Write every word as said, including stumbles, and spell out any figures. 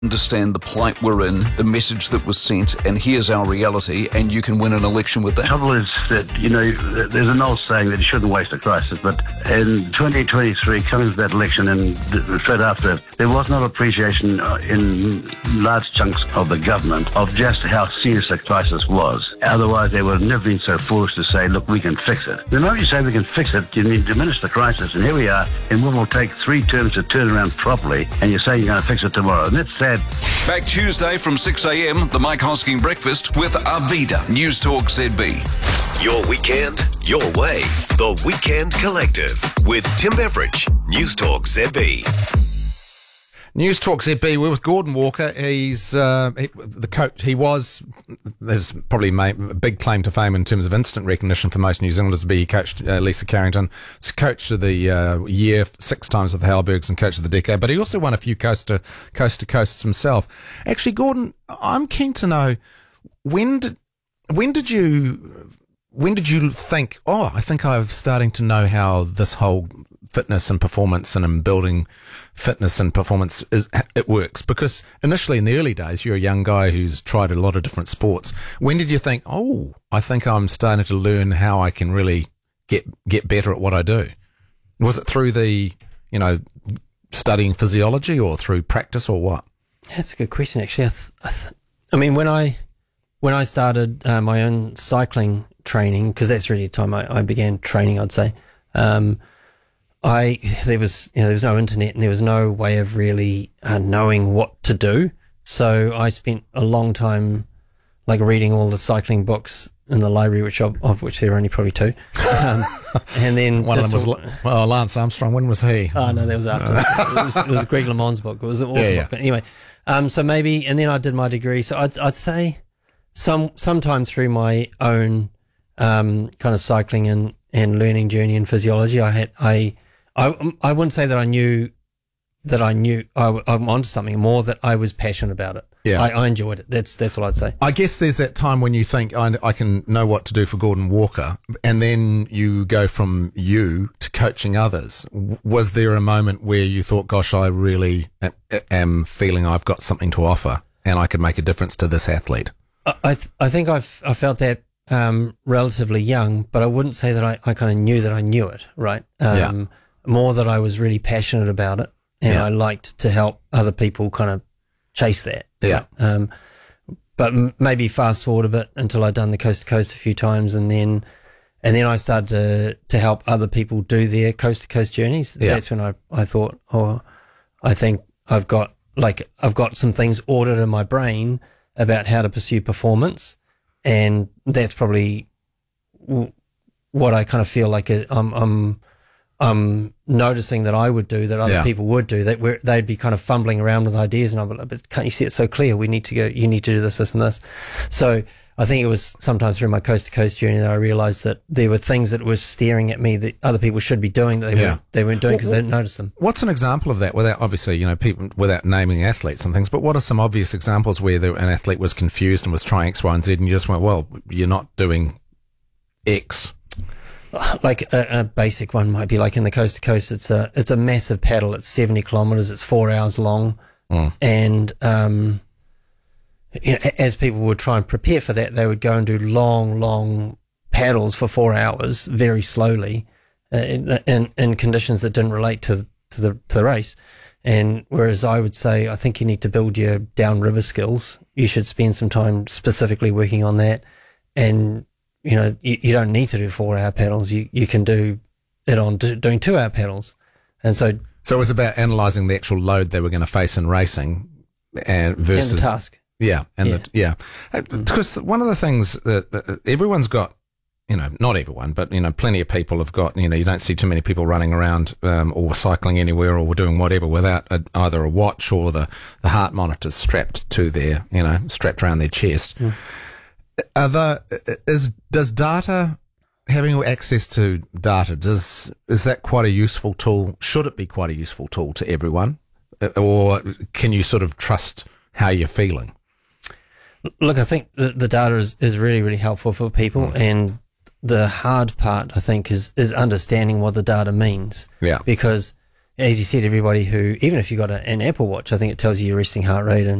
understand the plight we're in, the message that was sent, and here's our reality, and you can win an election with that? The trouble is that, you know, there's an old saying that you shouldn't waste a crisis, but in twenty twenty-three, coming to that election and straight after, there was no appreciation in large chunks of the government of just how serious the crisis was. Otherwise, they would have never been so foolish to say, look, we can fix it. The moment you say we can fix it, you need to diminish the crisis, and here we are, and what will take three terms to turn around properly, and you're saying you're going to fix it tomorrow, and that's sad. Back Tuesday from six a.m, the Mike Hosking Breakfast with Arvida, News Talk Z B. Your weekend, your way. The Weekend Collective with Tim Beveridge, News Talk Z B. News Talk Z B. We're with Gordon Walker. He's uh, he, the coach. He was. There's probably made a big claim to fame in terms of instant recognition for most New Zealanders to be. He coached uh, Lisa Carrington. He's coach of the uh, year six times with the Halbergs and coach of the decade. But he also won a few coast to coast to coasts himself. Actually, Gordon, I'm keen to know when did when did you when did you think? Oh, I think I'm starting to know how this whole fitness and performance and in building fitness and performance is, it works. Because initially in the early days, you're a young guy who's tried a lot of different sports. When did you think, oh, I think I'm starting to learn how I can really get get better at what I do? Was it through the, you know, studying physiology or through practice or what? That's a good question, actually. I, th- I, th- I mean, when I when I started uh, my own cycling training, because that's really the time I, I began training, I'd say, um, I there was you know there was no internet and there was no way of really uh, knowing what to do. So I spent a long time like reading all the cycling books in the library, which of, of which there are only probably two. Um, and then one of them was to, well Lance Armstrong. When was he? Oh no, that was after. it, was, it was Greg LeMond's book. It was an awesome yeah, yeah. book. But anyway, um, so maybe and then I did my degree. So I'd I'd say some sometime through my own um, kind of cycling and, and learning journey in physiology, I had I. I I wouldn't say that I knew that I knew I, I'm onto something, more that I was passionate about it. Yeah, I, I enjoyed it. That's that's what I'd say. I guess there's that time when you think I, I can know what to do for Gordon Walker, and then you go from you to coaching others. Was there a moment where you thought, "Gosh, I really am, am feeling I've got something to offer, and I could make a difference to this athlete"? I I, th- I think I've I felt that um, relatively young, but I wouldn't say that I, I kind of knew that I knew it. Right. Um, yeah. More that I was really passionate about it, and yeah. I liked to help other people kind of chase that. Yeah. Um, but m- maybe fast forward a bit until I'd done the coast to coast a few times, and then, and then I started to to help other people do their coast to coast journeys. Yeah. That's when I I thought, oh, I think I've got like I've got some things ordered in my brain about how to pursue performance, and that's probably w- what I kind of feel like I'm I'm. I'm noticing that I would do that other yeah. people would do, that we're, they'd be kind of fumbling around with ideas, and I'm like, but can't you see it so clear? We need to go, you need to do this, this and this. So I think it was sometimes through my coast to coast journey that I realized that there were things that were staring at me that other people should be doing that they, yeah. weren't, they weren't doing because well, they didn't notice them. What's an example of that without obviously, you know, people, without naming athletes and things, but what are some obvious examples where the, an athlete was confused and was trying X, Y and Z and you just went, well, you're not doing X? Like a, a basic one might be like in the coast to coast, it's a it's a massive paddle. It's seventy kilometers. It's four hours long, mm. and um, you know, as people would try and prepare for that, they would go and do long, long paddles for four hours, very slowly, uh, in, in in conditions that didn't relate to to the to the race. And whereas I would say, I think you need to build your downriver skills. You should spend some time specifically working on that, and you know, you, you don't need to do four hour paddles. You, you can do it on do, doing two hour paddles. And so, so it was about analysing the actual load they were going to face in racing and versus and the task. Yeah. And yeah. the, yeah. Because one of the things that everyone's got, you know, not everyone, but, you know, plenty of people have got, you know, you don't see too many people running around, um, or cycling anywhere or doing whatever without a, either a watch or the, the heart monitors strapped to their, you know, strapped around their chest. Mm. Are the, is, does data, having access to data, does, is that quite a useful tool? Should it be quite a useful tool to everyone? Or can you sort of trust how you're feeling? Look, I think the, the data is, is really, really helpful for people. Mm. And the hard part, I think, is, is understanding what the data means. Yeah. Because as you said, everybody who, even if you got a, an Apple Watch, I think it tells you your resting heart rate and